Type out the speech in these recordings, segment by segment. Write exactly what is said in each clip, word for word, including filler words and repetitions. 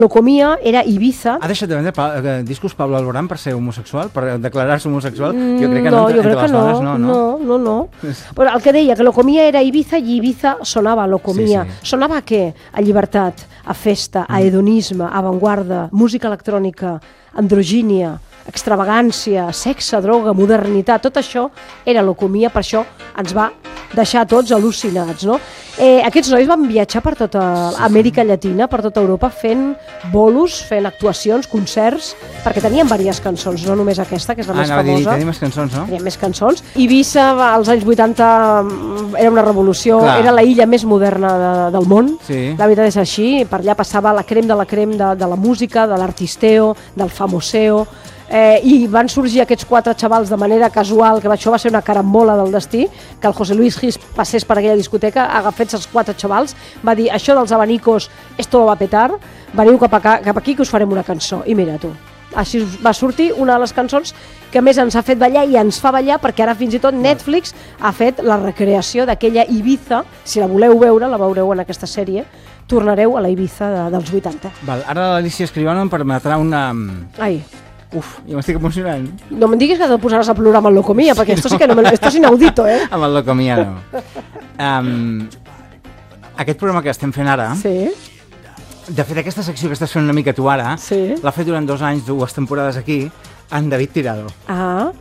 Locomia era Ibiza. Ha deixat de vendre pa eh, discos Pablo Alborán per ser homosexual, per declarar-se homosexual? Mm, jo crec que no, no, jo entre crec que les no, dones no, no. no, no, no. Però el que deia, que Locomia era Ibiza i Ibiza sonava a Locomia. Sí, sí. Sonava a què? A llibertat, a festa, a hedonisme, a avantguarda, música electrònica, androgínia, extravagància, sexe, droga, modernitat, tot això era Locomia, per això ens va deixar tots al·lucinats, no? Eh, aquests nois van viatjar per tota Amèrica Llatina, per tota Europa, fent bolos, fent actuacions, concerts, perquè tenien diverses cançons, no només aquesta, que és la Ah, més anava a dir, famosa. tenim més cançons, no? Tenien més cançons. Ibiza als anys vuitanta era una revolució, Clar. era la illa més moderna de, del món. Sí. La veritat és així, per allà passava la crem de la crem de, de la música, de l'artisteo, del famoseo, eh, i van sorgir aquests quatre xavals de manera casual, que això va ser una carambola del destí, que el José Luis Gis passés per aquella discoteca, agafats els quatre xavals, va dir, això dels abanicos, esto lo va petar, veniu cap, a, cap aquí que us farem una cançó. I mira tu, així va sortir una de les cançons que més ens ha fet ballar i ens fa ballar, perquè ara fins i tot Netflix ha fet la recreació d'aquella Ibiza. Si la voleu veure, la veureu en aquesta sèrie, tornareu a la Ibiza de, dels vuitanta. Val, ara l'Alicia Escribano em permetrà una... Ai, Uf, ja m'estic emocionant. no me'n diguis que et posaràs a plorar amb el Locomia, perquè esto sí que no me, esto es inaudito, eh? Amb el Locomia, no. Um, aquest programa que estem fent ara, Sí, de fet, aquesta secció que estàs fent una mica tu ara, sí. l'ha fet durant dos anys, dues temporades aquí, en David Tirado. Ah.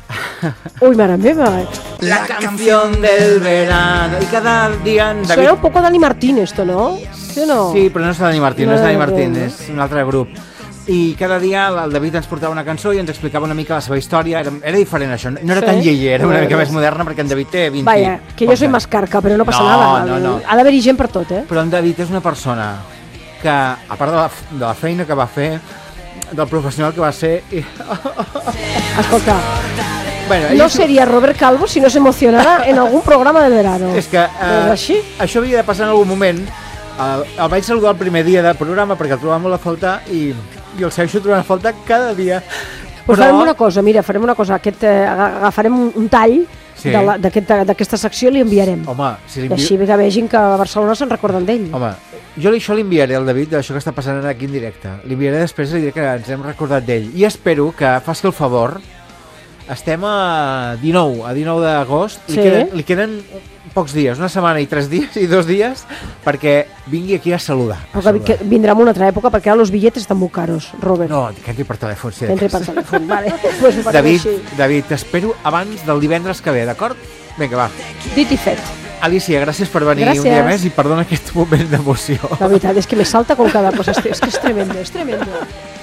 Ui, mare meva. La canción del verano. I cada dia en David... Suena un poco Dani Martín, esto, ¿no? ¿Sí o no? Sí, però no és Dani Martín, no, No, és Dani no, Martín, no. és un altre grup. I cada dia el David ens portava una cançó i ens explicava una mica la seva història. Era, era diferent això, no era Sí? tan llei, era una Bueno, mica pues- més moderna perquè en David té vint... Vaya, que jo soy más carca, però no passa No, nada. no, no. Ha d'haver-hi gent per tot, eh? Però en David és una persona que, a part de la, de la feina que va fer, del professional que va ser... I... Escolta, bueno, no ell- sería Robert Calvo si no se emocionara en algun programa del verano. És que És eh, així? això havia de passar en algun moment. El, el vaig saludar el primer dia del programa perquè el trobava molt a faltar i, i el segueixo trobant a faltar cada dia. Pues farem una cosa, mira, farem una cosa. Aquest, eh, agafarem un, un tall Sí. de la- d'aquesta d'aquesta secció i li enviarem. Home, si I li així que vegin que a Barcelona se'n recorden d'ell. Home, jo això l'enviaré al David, d'això que està passant ara aquí en directe. L'enviaré després i li diré que ens hem recordat d'ell. I espero que faci el favor. Estem a dinou, a dinou d'agost. Sí. Li, queden, li queden pocs dies, una setmana i tres dies i dos dies, perquè vingui aquí a saludar. A Però que, que vindrà en una altra època, perquè ara els bitllets estan molt caros, Robert. No, que entri per telèfon. Sí, Que entri per telèfon, vale. Pues ho farem David, així. David, t'espero abans del divendres que ve, d'acord? Vinga, va. Dit i fet. Alicia, gràcies per venir Gràcies. un dia més i perdona aquest moment d'emoció. La veritat és que me salta con cada cosa. És que és tremendo, és tremendo.